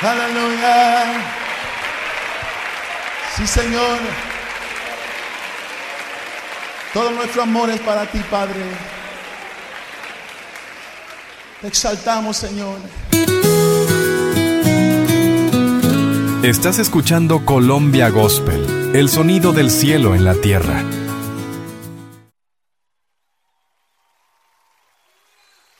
Aleluya. Sí, Señor. Todo nuestro amor es para ti, Padre. Te exaltamos, Señor. Estás escuchando Colombia Gospel, el sonido del cielo en la tierra.